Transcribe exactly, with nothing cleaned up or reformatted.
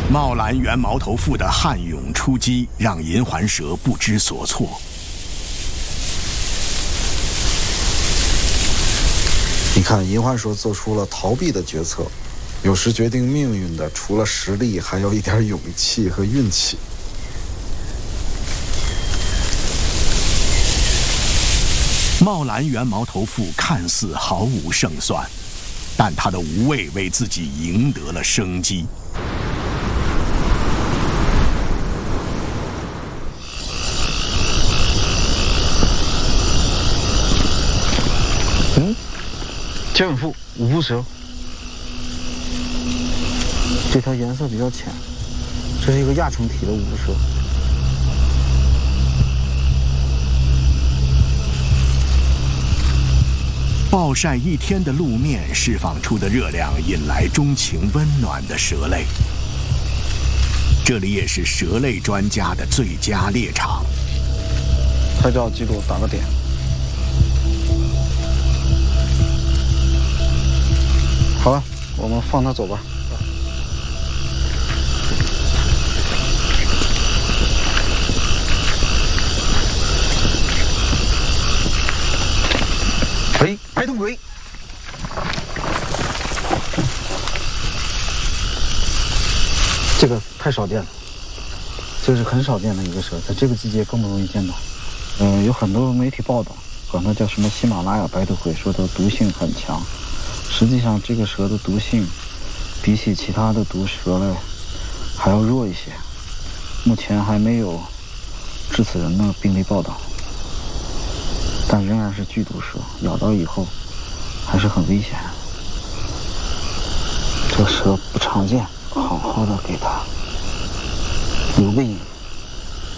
茂兰原毛头妇的悍勇出击，让银环蛇不知所措。 你看，银环蛇做出了逃避的决策，有时决定命运的，除了实力，还有一点勇气和运气。 茂兰原毛头妇看似毫无胜算，但她的无畏为自己赢得了生机。 嗯，剑腹无蛇，这条颜色比较浅，这是一个亚成体的五蛇。 暴晒一天的路面释放出的热量，引来钟情温暖的蛇类。这里也是蛇类专家的最佳猎场。 拍照记录打个点。好了，我们放它走吧。哎，白头鬼！这个太少见了，这是很少见的一个蛇，在这个季节更不容易见到。嗯、呃，有很多媒体报道，管它叫什么喜马拉雅白头鬼，说它毒性很强。实际上，这个蛇的毒性比起其他的毒蛇类还要弱一些。目前还没有致死人的病例报道。但仍然是剧毒蛇，咬到以后还是很危险。这个蛇不常见，好好的给它留个影。